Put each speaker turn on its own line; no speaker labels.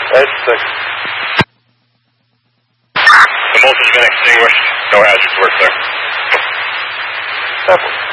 That's 6.
The voltage has been extinguished. No hazards work there.
Definitely.